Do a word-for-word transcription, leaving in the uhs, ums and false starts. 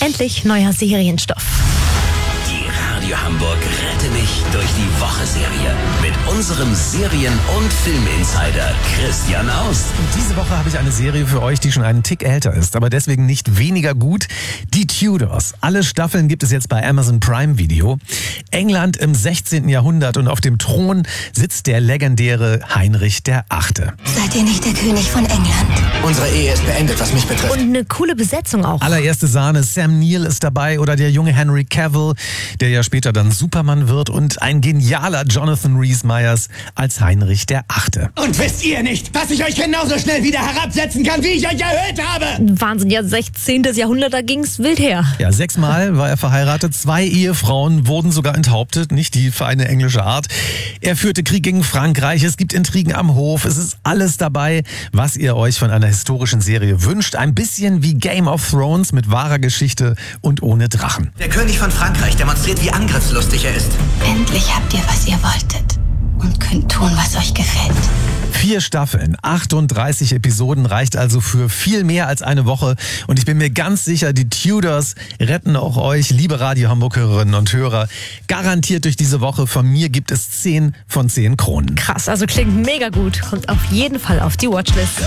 Endlich neuer Serienstoff. Die Radio Hamburg Rette mich durch die Woche-Serie mit unserem Serien- und Filminsider Christian Aust. Diese Woche habe ich eine Serie für euch, die schon einen Tick älter ist, aber deswegen nicht weniger gut. Die Tudors. Alle Staffeln gibt es jetzt bei Amazon Prime Video. England im sechzehnten Jahrhundert und auf dem Thron sitzt der legendäre Heinrich der Achte. Seid ihr nicht der König von England? Unsere Ehe ist beendet, was mich betrifft. Und eine coole Besetzung auch. Allererste Sahne, Sam Neill ist dabei oder der junge Henry Cavill, der ja später dann Superman wird, und ein genialer Jonathan Rhys-Meyers als Heinrich der Achte. Und wisst ihr nicht, dass ich euch genauso schnell wieder herabsetzen kann, wie ich euch erhöht habe? Wahnsinn, ja, sechzehnten. Jahrhundert, da ging's wild her. Ja, sechsmal war er verheiratet, zwei Ehefrauen wurden sogar enthauptet, nicht die feine englische Art. Er führte Krieg gegen Frankreich, es gibt Intrigen am Hof, es ist alles dabei, was ihr euch von einer historischen Serie wünscht. Ein bisschen wie Game of Thrones mit wahrer Geschichte und ohne Drachen. Der König von Frankreich demonstriert, wie angriffslustig er ist. Endlich habt ihr, was ihr wolltet. Und könnt tun, was euch gefällt. Vier Staffeln, achtunddreißig Episoden reicht also für viel mehr als eine Woche. Und ich bin mir ganz sicher, die Tudors retten auch euch, liebe Radio Hamburg-Hörerinnen und Hörer, garantiert durch diese Woche. Von mir gibt es zehn von zehn Kronen. Krass, also klingt mega gut. Kommt auf jeden Fall auf die Watchlist.